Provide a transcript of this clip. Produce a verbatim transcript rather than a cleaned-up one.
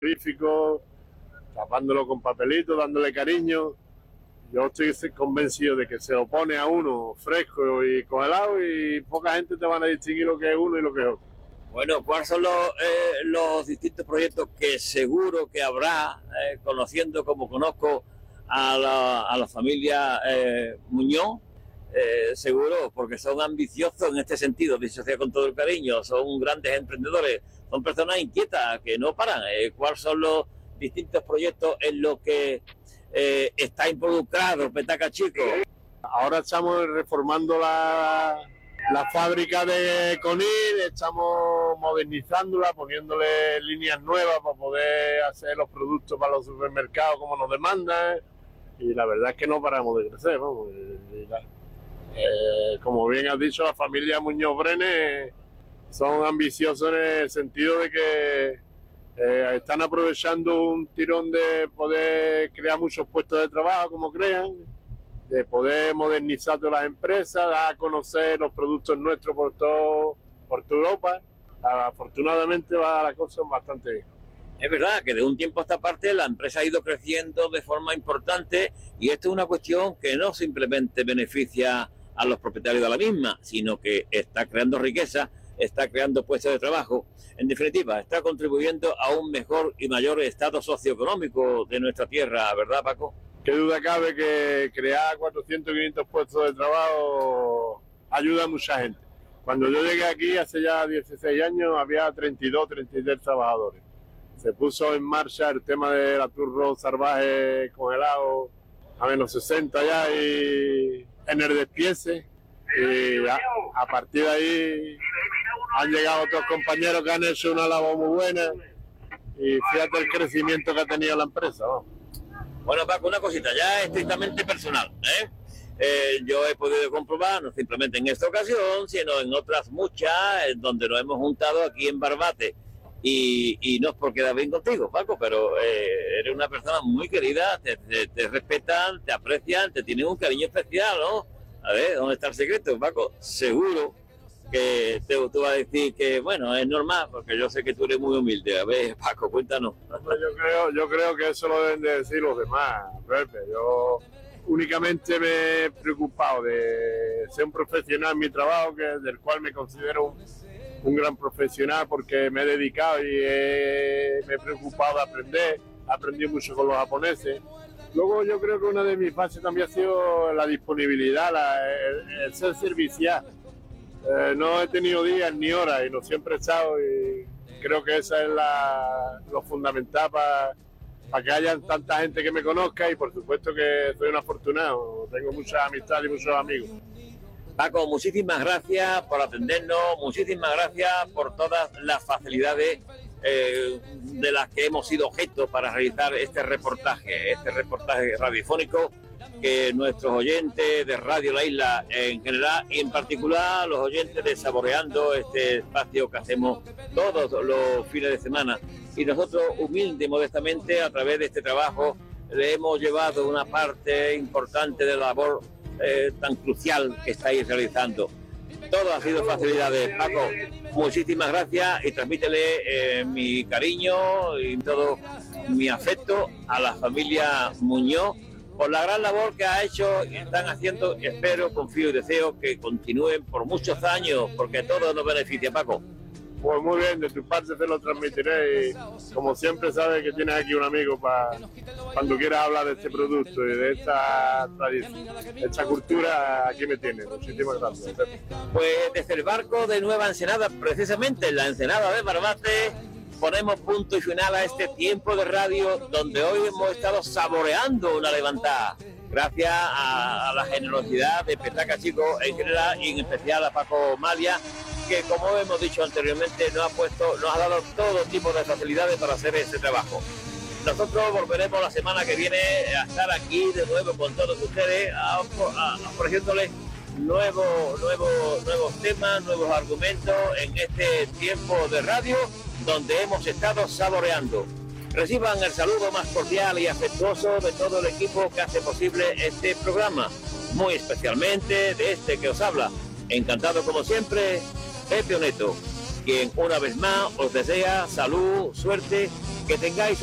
frigorífico, tapándolo con papelito, dándole cariño. Yo estoy convencido de que se lo pone a uno fresco y congelado y poca gente te van a distinguir lo que es uno y lo que es otro. Bueno, ¿cuáles son los, eh, los distintos proyectos que seguro que habrá, eh, conociendo como conozco a la, a la familia eh, Muñoz? Eh, seguro, porque son ambiciosos en este sentido, dicho sea con todo el cariño, son grandes emprendedores, son personas inquietas que no paran. Eh, ¿Cuáles son los distintos proyectos en los que eh, está involucrado Petaca Chico? Ahora estamos reformando la, la fábrica de Conil, estamos modernizándola, poniéndole líneas nuevas para poder hacer los productos para los supermercados como nos demandan, y la verdad es que no paramos de crecer, vamos. Y la, Eh, como bien has dicho, la familia Muñoz Brenes son ambiciosos en el sentido de que eh, están aprovechando un tirón de poder crear muchos puestos de trabajo, como crean, de poder modernizar todas las empresas, dar a conocer los productos nuestros por todo, por toda Europa. Afortunadamente va la cosa bastante bien. Es verdad que de un tiempo a esta parte la empresa ha ido creciendo de forma importante, y esto es una cuestión que no simplemente beneficia a los propietarios de la misma, sino que está creando riqueza, está creando puestos de trabajo. En definitiva, está contribuyendo a un mejor y mayor estado socioeconómico de nuestra tierra, ¿verdad, Paco? Qué duda cabe que crear cuatrocientos, quinientos puestos de trabajo ayuda a mucha gente. Cuando yo llegué aquí hace ya dieciséis años había treinta y dos, treinta y tres trabajadores. Se puso en marcha el tema de la turro salvaje congelado a menos sesenta ya y en el despiece, y a, a partir de ahí han llegado otros compañeros que han hecho una labor muy buena, y fíjate el crecimiento que ha tenido la empresa, ¿no? Bueno, Paco, una cosita ya estrictamente personal, ¿eh? Eh, yo he podido comprobar, no simplemente en esta ocasión, sino en otras muchas, en donde nos hemos juntado aquí en Barbate. Y, y no es por quedar bien contigo, Paco, pero eh, eres una persona muy querida, te, te, te respetan, te aprecian, te tienen un cariño especial, ¿no? A ver, ¿dónde está el secreto, Paco? Seguro que te, tú vas a decir que, bueno, es normal, porque yo sé que tú eres muy humilde. A ver, Paco, cuéntanos. Yo creo, yo creo que eso lo deben de decir los demás, Pepe. Yo únicamente me he preocupado de ser un profesional en mi trabajo, que, del cual me considero un, un gran profesional, porque me he dedicado y he, me he preocupado de aprender. Aprendí mucho con los japoneses. Luego yo creo que una de mis fases también ha sido la disponibilidad, la, el, el ser servicial. Eh, no he tenido días ni horas y no siempre he estado, y creo que esa es la, lo fundamental para para que haya tanta gente que me conozca, y por supuesto que soy un afortunado, tengo muchas amistades y muchos amigos. Paco, muchísimas gracias por atendernos, muchísimas gracias por todas las facilidades eh, de las que hemos sido objeto para realizar este reportaje, este reportaje radiofónico, que nuestros oyentes de Radio La Isla en general, y en particular los oyentes de Saboreando, este espacio que hacemos todos los fines de semana, y nosotros humilde y modestamente a través de este trabajo le hemos llevado una parte importante de la labor eh, tan crucial que estáis realizando. Todo ha sido facilidades, Paco. Muchísimas gracias, y transmítele eh, mi cariño y todo mi afecto a la familia Muñoz por la gran labor que ha hecho y están haciendo. Espero, confío y deseo que continúen por muchos años, porque todo nos beneficia, Paco. Pues muy bien, de tu parte te lo transmitiré, y como siempre sabes que tienes aquí un amigo para cuando quieras hablar de este producto y de esta tradición, de esta cultura, aquí me tienes. Muchísimas gracias. Pues desde el barco de Nueva Ensenada, precisamente en la Ensenada de Barbate, ponemos punto y final a este tiempo de radio donde hoy hemos estado saboreando una levantada. Gracias a, a la generosidad de Petaca Chico en general, y en especial a Paco Malia, que como hemos dicho anteriormente nos ha puesto, nos ha dado todo tipo de facilidades para hacer este trabajo. Nosotros volveremos la semana que viene a estar aquí de nuevo con todos ustedes, a, a, ofreciéndoles nuevos, nuevos, nuevos temas, nuevos argumentos en este tiempo de radio donde hemos estado saboreando. Reciban el saludo más cordial y afectuoso de todo el equipo que hace posible este programa, muy especialmente de este que os habla. Encantado como siempre, Pepe Oneto, quien una vez más os desea salud, suerte, Que tengáis